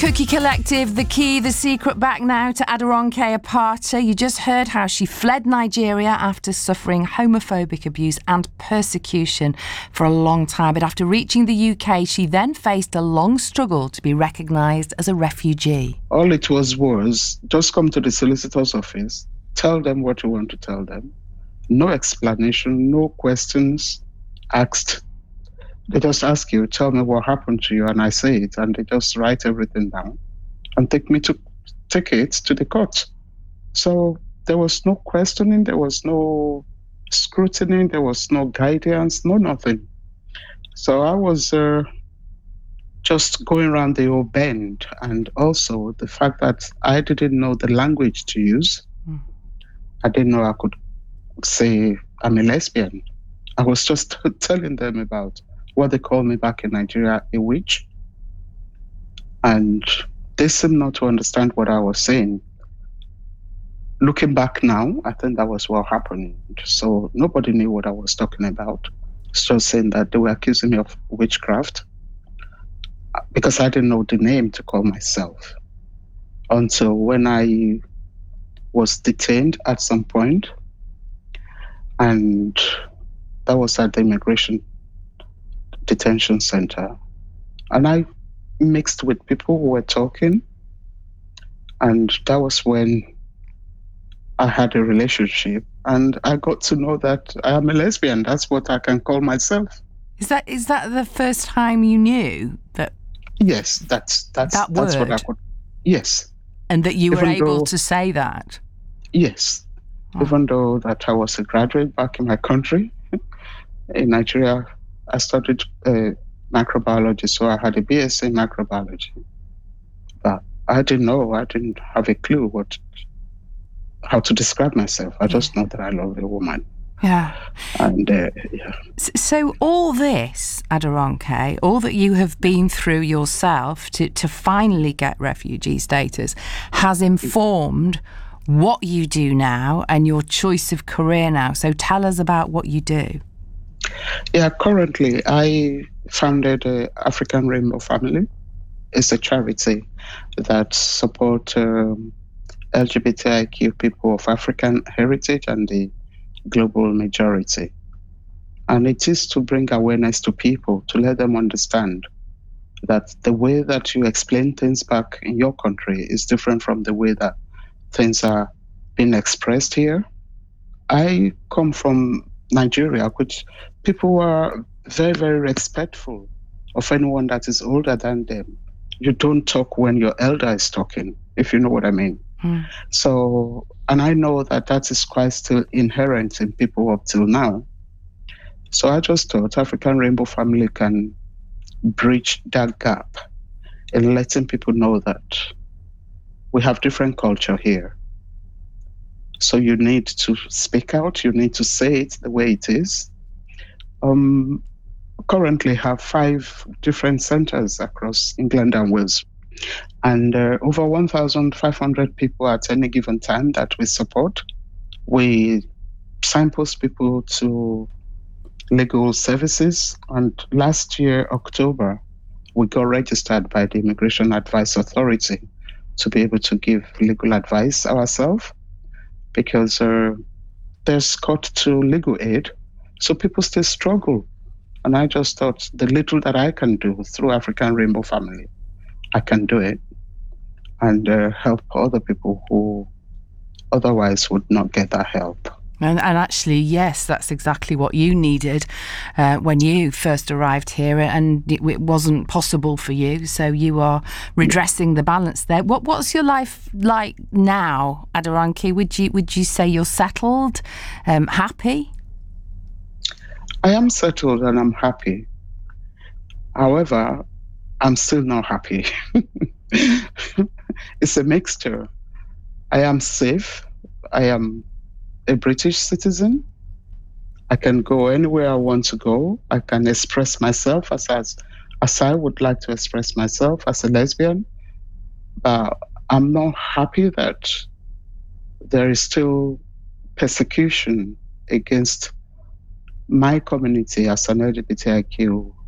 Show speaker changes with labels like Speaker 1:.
Speaker 1: Cookie Collective, The Key, The Secret, back now to Aderonke Apata. You just heard how she fled Nigeria after suffering homophobic abuse and persecution for a long time. But after reaching the UK, she then faced a long struggle to be recognised as a refugee.
Speaker 2: All it was just come to the solicitor's office, tell them what you want to tell them. No explanation, no questions asked. They just ask you, tell me what happened to you, and I say it, and they just write everything down and take it to the court. So there was no questioning, there was no scrutiny, there was no guidance, no nothing. So I was just going around the old bend, and also the fact that I didn't know the language to use. I didn't know I could say I'm a lesbian. I was just telling them about what they call me back in Nigeria, a witch. And they seemed not to understand what I was saying. Looking back now, I think that was what happened. So nobody knew what I was talking about. It's just saying that they were accusing me of witchcraft because I didn't know the name to call myself. Until when I was detained at some point, and that was at the immigration detention center, and I mixed with people who were talking, and that was when I had a relationship, and I got to know that I am a lesbian. That's what I can call myself.
Speaker 1: Is that the first time you knew that?
Speaker 2: Yes, that's what I could. Yes,
Speaker 1: and that you were able to say that.
Speaker 2: Yes, even though that I was a graduate back in my country, in Nigeria. I studied microbiology, so I had a BSc in microbiology. But I didn't have a clue how to describe myself. I just know that I love a woman.
Speaker 1: Yeah.
Speaker 2: And
Speaker 1: So all this, Aderonke, all that you have been through yourself to finally get refugee status has informed what you do now and your choice of career now. So tell us about what you do.
Speaker 2: Yeah, currently I founded African Rainbow Family. It's a charity that supports LGBTIQ people of African heritage and the global majority. And it is to bring awareness to people, to let them understand that the way that you explain things back in your country is different from the way that things are being expressed here. I come from Nigeria, which people are very, very respectful of anyone that is older than them. You don't talk when your elder is talking, if you know what I mean. So, and I know that is quite still inherent in people up till now. So I just thought African Rainbow Family can bridge that gap in letting people know that we have different culture here. So you need to speak out, you need to say it the way it is. Currently have 5 different centers across England and Wales, and over 1,500 people at any given time that we support. We signpost people to legal services, and last year, October, we got registered by the Immigration Advice Authority to be able to give legal advice ourselves, because there's cut to legal aid, so people still struggle. And I just thought the little that I can do through African Rainbow Family, I can do it and help other people who otherwise would not get that help.
Speaker 1: And actually, yes, that's exactly what you needed when you first arrived here, and it wasn't possible for you. So you are redressing the balance there. What's your life like now, Aderonke? Would you say you're settled, happy?
Speaker 2: I am settled and I'm happy. However, I'm still not happy. It's a mixture. I am safe. I am a British citizen. I can go anywhere I want to go. I can express myself as I would like to express myself as a lesbian. But I'm not happy that there is still persecution against my community as an LGBTIQ